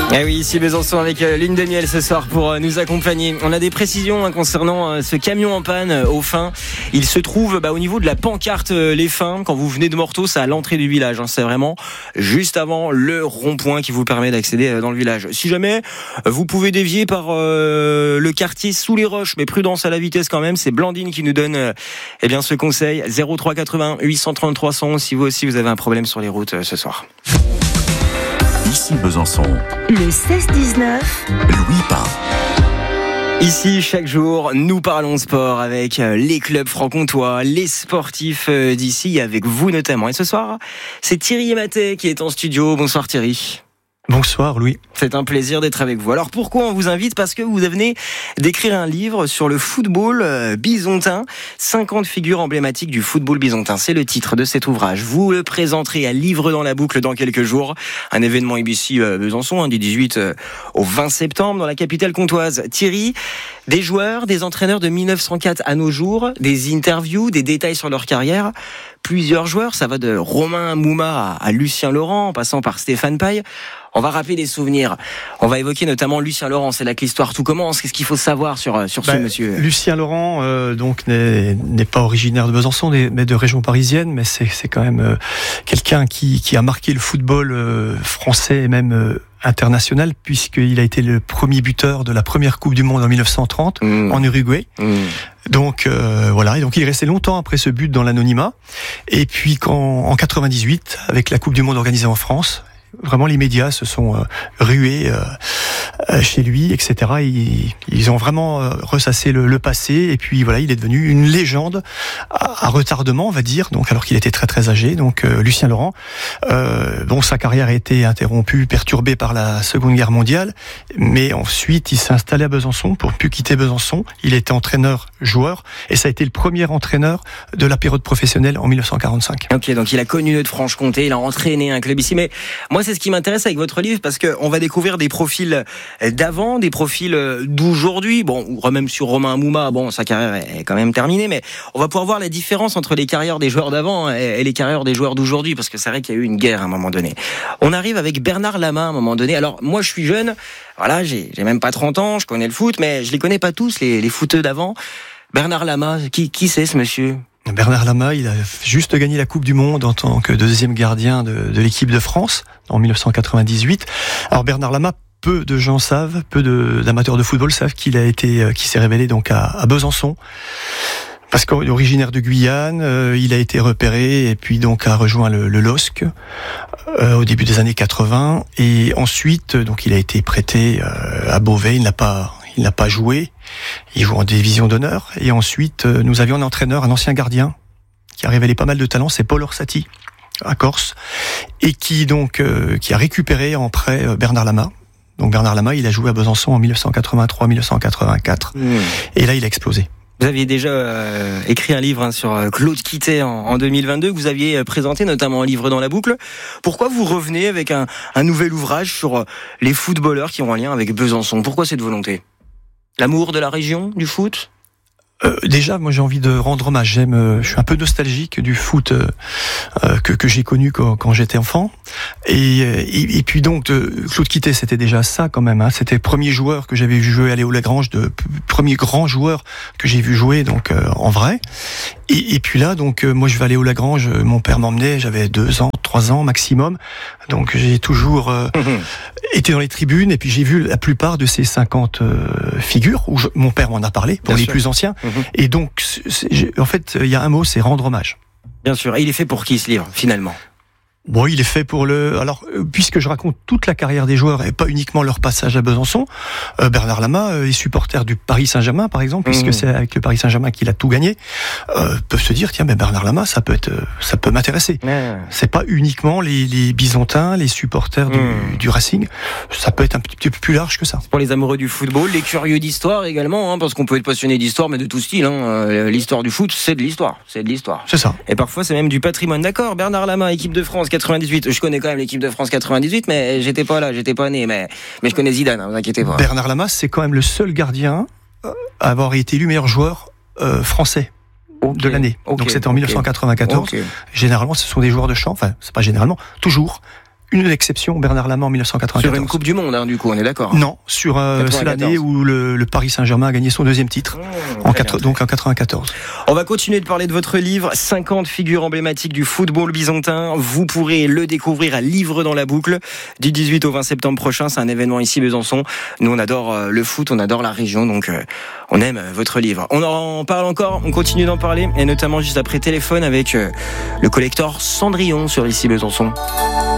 Eh oui, ici Besançon avec Lune de Miel ce soir pour nous accompagner. On a des précisions concernant ce camion en panne aux Fins. Il se trouve au niveau de la pancarte Les Fins. Quand vous venez de Morteau, c'est à l'entrée du village. C'est vraiment juste avant le rond-point qui vous permet d'accéder dans le village. Si jamais vous pouvez dévier par le quartier sous les roches, mais prudence à la vitesse quand même, c'est Blandine qui nous donne ce conseil. 03 80 830 300 si vous aussi vous avez un problème sur les routes ce soir. Ici Besançon. Le 16-19. Louis Pain. Ici, chaque jour, nous parlons sport avec les clubs franc-comtois, les sportifs d'ici, avec vous notamment. Et ce soir, c'est Thierry Matet qui est en studio. Bonsoir Thierry. Bonsoir Louis. C'est un plaisir d'être avec vous. Alors pourquoi on vous invite ? Parce que vous venez d'écrire un livre sur le football bisontin, 50 figures emblématiques du football bisontin. C'est le titre de cet ouvrage. Vous le présenterez à Livre dans la boucle dans quelques jours. Un événement ici Besançon, du 18 au 20 septembre dans la capitale comtoise. Thierry, des joueurs, des entraîneurs de 1904 à nos jours, des interviews, des détails sur leur carrière. Plusieurs joueurs, ça va de Romain Mouma à Lucien Laurent, en passant par Stéphane Paille. On va rappeler des souvenirs. On va évoquer notamment Lucien Laurent. C'est là que l'histoire tout commence. Qu'est-ce qu'il faut savoir sur ce monsieur ? Lucien Laurent, n'est pas originaire de Besançon, mais de région parisienne. Mais c'est quand même quelqu'un qui a marqué le football français et même international, puisqu'il a été le premier buteur de la première Coupe du Monde en 1930 en Uruguay. Donc voilà, et donc il est resté longtemps après ce but dans l'anonymat. Et puis en 98, avec la Coupe du Monde organisée en France, vraiment les médias se sont rués chez lui, etc. Ils ont vraiment ressassé le passé, et puis voilà, il est devenu une légende à retardement, on va dire, donc alors qu'il était très très âgé. Donc Lucien Laurent, sa carrière a été interrompue, perturbée par la Seconde Guerre mondiale, mais ensuite il s'est installé à Besançon pour ne plus quitter Besançon. Il était entraîneur-joueur, et ça a été le premier entraîneur de la période professionnelle en 1945. Ok, donc il a connu de Franche-Comté, il a entraîné un club ici, mais moi c'est ce qui m'intéresse avec votre livre, parce qu'on va découvrir des profils d'avant, des profils d'aujourd'hui. Bon, même sur Romain Mouma, sa carrière est quand même terminée, mais on va pouvoir voir la différence entre les carrières des joueurs d'avant et les carrières des joueurs d'aujourd'hui, parce que c'est vrai qu'il y a eu une guerre à un moment donné. On arrive avec Bernard Lama à un moment donné. Alors moi je suis jeune, voilà, j'ai même pas 30 ans, je connais le foot, mais je les connais pas tous, les footeux d'avant. Bernard Lama, qui c'est ce monsieur ? Bernard Lama, il a juste gagné la Coupe du Monde en tant que deuxième gardien de l'équipe de France en 1998. Alors Bernard Lama, peu de gens savent, d'amateurs de football savent qu'il s'est révélé donc à Besançon. Parce qu'originaire de Guyane, il a été repéré et puis donc a rejoint le LOSC au début des années 80. Et ensuite, donc il a été prêté à Beauvais. Il n'a pas joué. Il joue en division d'honneur. Et ensuite, nous avions un entraîneur, un ancien gardien, qui a révélé pas mal de talent. C'est Paul Orsatti, à Corse, et qui a récupéré en prêt Bernard Lama. Donc Bernard Lama, il a joué à Besançon en 1983-1984. Et là, il a explosé. Vous aviez déjà écrit un livre sur Claude Quittet en 2022, que vous aviez présenté notamment un livre dans la boucle. Pourquoi vous revenez avec un nouvel ouvrage sur les footballeurs qui ont un lien avec Besançon ? Pourquoi cette volonté ? L'amour de la région, du foot ? Déjà, moi j'ai envie de rendre hommage. Je suis un peu nostalgique du foot que j'ai connu quand j'étais enfant. Et puis donc Claude Quittet, c'était déjà ça quand même. C'était le premier joueur que j'avais vu jouer à Léo-Lagrange, premier grand joueur que j'ai vu jouer donc en vrai. Et puis là, donc moi je vais à Léo-Lagrange. Mon père m'emmenait, j'avais 2 ans, 3 ans maximum. Donc j'ai toujours été dans les tribunes, et puis j'ai vu la plupart de ces 50 figures où mon père m'en a parlé pour les plus anciens. Et donc, en fait, il y a un mot, c'est rendre hommage. Bien sûr. Et il est fait pour qui ce livre, finalement ? Bon, il est fait pour alors, puisque je raconte toute la carrière des joueurs et pas uniquement leur passage à Besançon, Bernard Lama est supporter du Paris Saint-Germain, par exemple, puisque c'est avec le Paris Saint-Germain qu'il a tout gagné, peuvent se dire, tiens, Bernard Lama, ça peut m'intéresser. C'est pas uniquement les Bisontins, les supporters du Racing, ça peut être un petit peu plus large que ça. C'est pour les amoureux du football, les curieux d'histoire également, parce qu'on peut être passionné d'histoire, mais de tout style. L'histoire du foot, c'est de l'histoire. C'est ça. Et parfois, c'est même du patrimoine. D'accord, Bernard Lama, équipe de France 98. Je connais quand même l'équipe de France 98, mais j'étais pas là, j'étais pas né. Mais je connais Zidane, vous inquiétez pas. Bernard Lama, c'est quand même le seul gardien à avoir été élu meilleur joueur français de l'année. Donc c'était en 1994. Généralement, ce sont des joueurs de champ. Enfin, c'est pas généralement, toujours une exception, Bernard Lama en 1994. Sur une Coupe du Monde, du coup, on est d'accord. Non, c'est l'année où le Paris Saint-Germain a gagné son deuxième titre, donc en 94. On va continuer de parler de votre livre, 50 figures emblématiques du football byzantin. Vous pourrez le découvrir à Livre dans la boucle du 18 au 20 septembre prochain. C'est un événement ici, Besançon. Nous, on adore le foot, on adore la région, donc on aime votre livre. On en parle encore, on continue d'en parler, et notamment juste après téléphone avec le collector Cendrillon sur ici Besançon.